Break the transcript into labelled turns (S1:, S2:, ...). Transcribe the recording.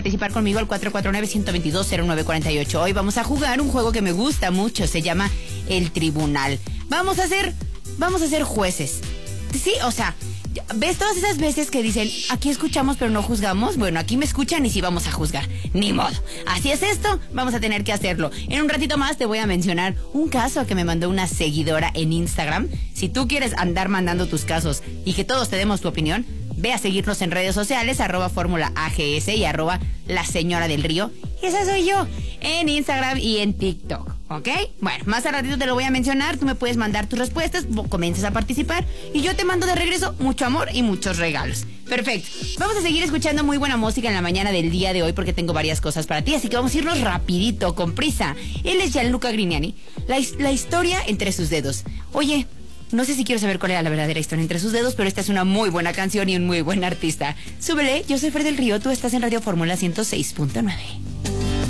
S1: participar conmigo al 449-122-0948. Hoy vamos a jugar un juego que me gusta mucho, se llama El Tribunal. Vamos a ser jueces. Sí, o sea, ¿ves todas esas veces que dicen, aquí escuchamos pero no juzgamos? Bueno, aquí me escuchan y sí vamos a juzgar. Ni modo. Así es esto, vamos a tener que hacerlo. En un ratito más te voy a mencionar un caso que me mandó una seguidora en Instagram. Si tú quieres andar mandando tus casos y que todos te demos tu opinión, ve a seguirnos en redes sociales, @FórmulaAGS y @LaSeñoraDelRío. Esa soy yo, en Instagram y en TikTok, ¿ok? Bueno, más al ratito te lo voy a mencionar, tú me puedes mandar tus respuestas, comienzas a participar y yo te mando de regreso mucho amor y muchos regalos. Perfecto, vamos a seguir escuchando muy buena música en la mañana del día de hoy porque tengo varias cosas para ti, así que vamos a irnos rapidito, con prisa. Él es Gianluca Grignani, la historia entre sus dedos. Oye, no sé si quiero saber cuál era la verdadera historia entre sus dedos, pero esta es una muy buena canción y un muy buen artista. Súbele, yo soy Fer del Río, tú estás en Radio Fórmula 106.9.